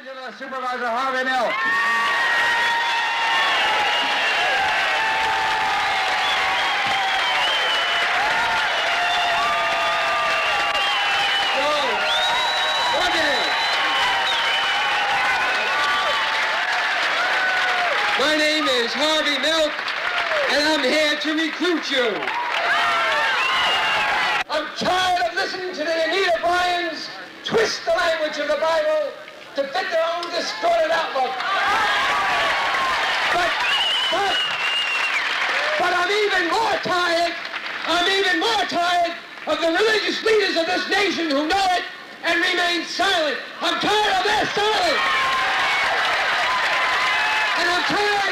Angeles Supervisor Harvey Milk. My name is Harvey Milk, and I'm here to recruit you. I'm tired of listening to the Anita Bryans twist the language of the Bible to fit their own distorted outlook. But I'm even more tired of the religious leaders of this nation who know it and remain silent. I'm tired of their silence. And I'm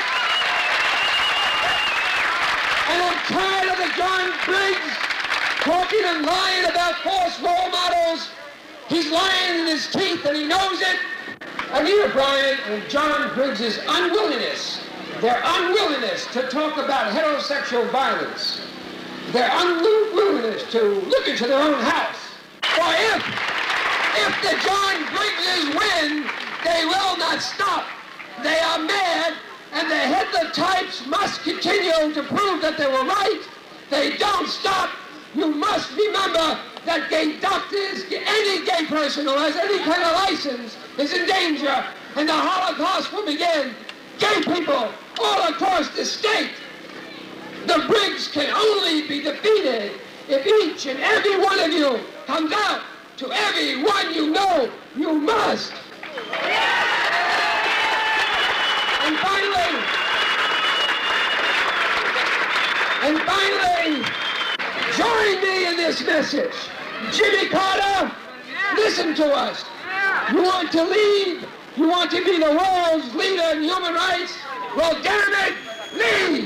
tired of the John Briggs talking and lying about false role models. He's lying in his teeth and he knows it. Anita Bryant and John Briggs' unwillingness, their unwillingness to talk about heterosexual violence, their unwillingness to look into their own house. For if the John Briggses win, they will not stop. They are mad, and the Hitler types must continue to prove that they were right. They don't stop. You must remember that gay doctors, any gay person who has any kind of license is in danger, and the Holocaust will begin. Gay people all across the state. The Briggs can only be defeated if each and every one of you comes out to everyone you know. You must. And finally, join me in this message. Jimmy Carter, listen to us. You want to lead? You want to be the world's leader in human rights? Well, damn it, lead.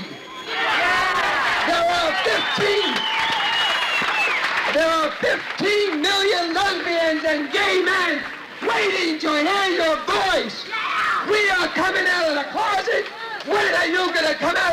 There are 15 million lesbians and gay men waiting to hear your voice. We are coming out of the closet. When are you going to come out?